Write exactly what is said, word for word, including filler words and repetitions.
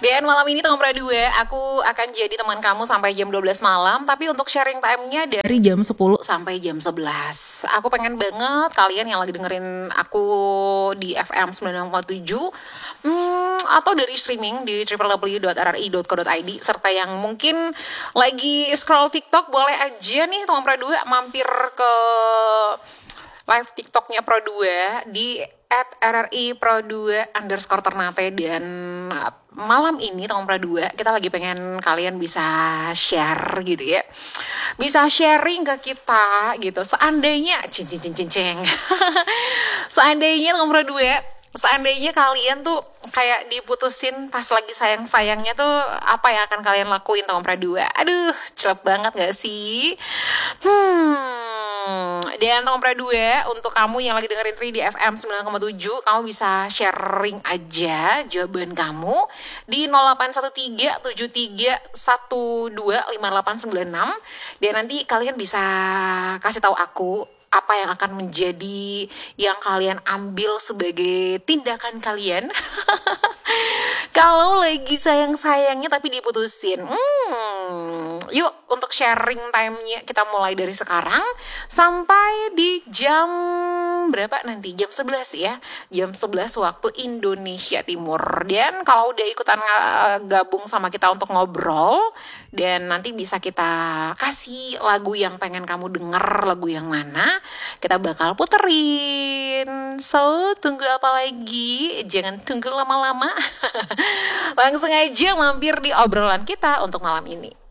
Dan malam ini tanggal dua, aku akan jadi teman kamu sampai jam dua belas malam. Tapi untuk sharing time-nya dari jam sepuluh sampai jam sebelas. Aku pengen banget kalian yang lagi dengerin aku di F M sembilan puluh tujuh hmm, atau dari streaming di w w w dot r r i dot co dot i d, serta yang mungkin lagi scroll TikTok, boleh aja nih tanggal dua mampir ke live TikToknya Pro dua di at rri pro dua underscore ternate. Dan malam ini tahun Pro dua kita lagi pengen kalian bisa share gitu ya, bisa sharing ke kita gitu. Seandainya cing cing cing cing cing seandainya tahun Pro dua, seandainya kalian tuh kayak diputusin pas lagi sayang-sayangnya tuh, apa yang akan kalian lakuin tahun Pro dua? Aduh, celep banget gak sih? Hmm, dan tahun Pro dua untuk kamu yang lagi dengerin Tri di F M sembilan koma tujuh, kamu bisa sharing aja jawaban kamu di nol delapan satu tiga tujuh tiga satu dua lima delapan sembilan enam. Dan nanti kalian bisa kasih tahu aku apa yang akan menjadi yang kalian ambil sebagai tindakan kalian kalau lagi sayang-sayangnya tapi diputusin. Hmm, yuk untuk sharing time-nya kita mulai dari sekarang sampai di jam berapa nanti? Jam sebelas ya. Jam sebelas waktu Indonesia Timur. Dan kalau udah ikutan gabung sama kita untuk ngobrol, dan nanti bisa kita kasih lagu yang pengen kamu denger, lagu yang mana, kita bakal puterin. So, tunggu apa lagi? Jangan tunggu lama-lama. Langsung aja mampir di obrolan kita untuk malam ini.